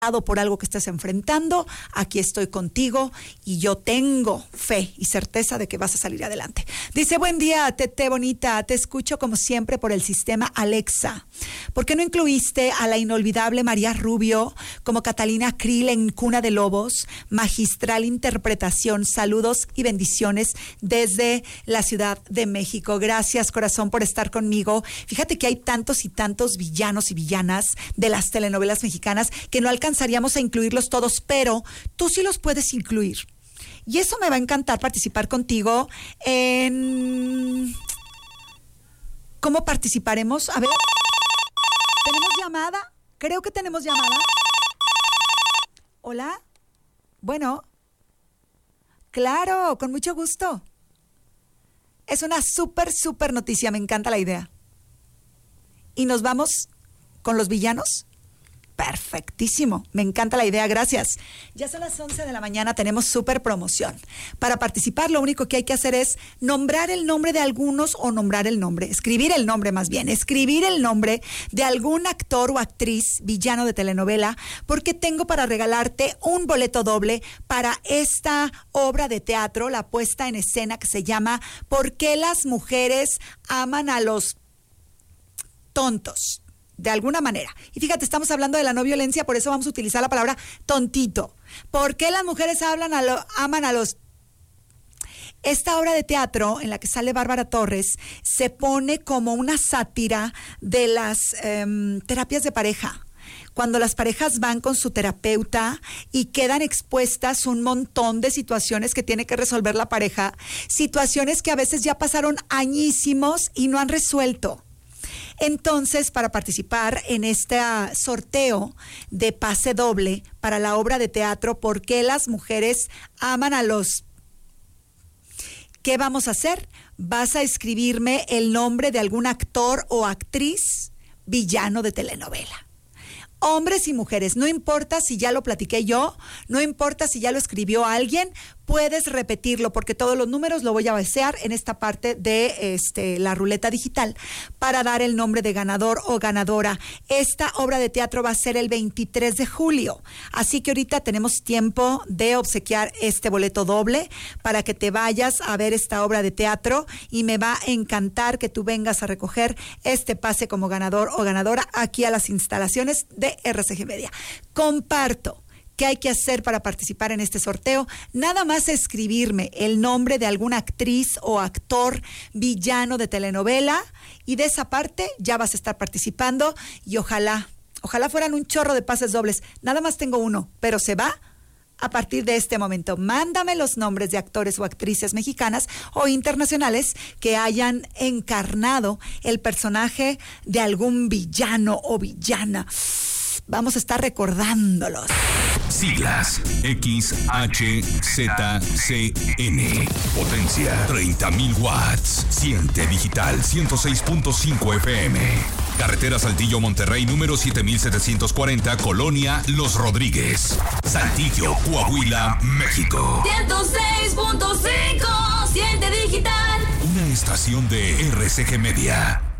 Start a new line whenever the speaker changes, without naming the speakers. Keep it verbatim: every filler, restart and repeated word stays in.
por algo que estés enfrentando, aquí estoy contigo y yo tengo fe y certeza de que vas a salir adelante. Dice, buen día, Tete bonita, te escucho como siempre por el sistema Alexa. ¿Por qué no incluiste a la inolvidable María Rubio como Catalina Krill en Cuna de Lobos? Magistral interpretación, saludos y bendiciones desde la Ciudad de México. Gracias, corazón, por estar conmigo. Fíjate que hay tantos y tantos villanos y villanas de las telenovelas mexicanas que no alcanzan a incluirlos todos, pero tú sí los puedes incluir. Y eso me va a encantar participar contigo en... ¿Cómo participaremos? A ver, ¿tenemos llamada? Creo que tenemos llamada. ¿Hola? Bueno. Claro, con mucho gusto. Es una súper, súper noticia, me encanta la idea. ¿Y nos vamos con los villanos? Perfectísimo, me encanta la idea, gracias. Ya son las once de la mañana, tenemos súper promoción. Para participar lo único que hay que hacer es nombrar el nombre de algunos o nombrar el nombre, escribir el nombre más bien, escribir el nombre de algún actor o actriz villano de telenovela, porque tengo para regalarte un boleto doble para esta obra de teatro, la puesta en escena que se llama ¿Por qué las mujeres aman a los tontos? De alguna manera. Y fíjate, estamos hablando de la no violencia, por eso vamos a utilizar la palabra tontito. ¿Por qué las mujeres hablan a lo, aman a los... Esta obra de teatro en la que sale Bárbara Torres se pone como una sátira de las eh, terapias de pareja. Cuando las parejas van con su terapeuta y quedan expuestas un montón de situaciones que tiene que resolver la pareja, situaciones que a veces ya pasaron añísimos y no han resuelto. Entonces, para participar en este sorteo de pase doble para la obra de teatro ¿Por qué las mujeres aman a los...? ¿Qué vamos a hacer? Vas a escribirme el nombre de algún actor o actriz villano de telenovela. Hombres y mujeres, no importa si ya lo platiqué yo, no importa si ya lo escribió alguien, puedes repetirlo porque todos los números lo voy a desear en esta parte de este, la ruleta digital para dar el nombre de ganador o ganadora. Esta obra de teatro va a ser el veintitrés de julio, así que ahorita tenemos tiempo de obsequiar este boleto doble para que te vayas a ver esta obra de teatro y me va a encantar que tú vengas a recoger este pase como ganador o ganadora aquí a las instalaciones de R C G Media. Comparto. ¿Qué hay que hacer para participar en este sorteo? Nada más escribirme el nombre de alguna actriz o actor villano de telenovela y de esa parte ya vas a estar participando y ojalá, ojalá fueran un chorro de pases dobles. Nada más tengo uno, pero se va a partir de este momento. Mándame los nombres de actores o actrices mexicanas o internacionales que hayan encarnado el personaje de algún villano o villana. Vamos a estar recordándolos.
Siglas X H Z C N. Potencia treinta mil watts. Siente digital ciento seis punto cinco F M. Carretera Saltillo Monterrey número siete mil setecientos cuarenta, Colonia Los Rodríguez, Saltillo, Coahuila, México.
ciento seis punto cinco. Siente digital.
Una estación de R C G Media.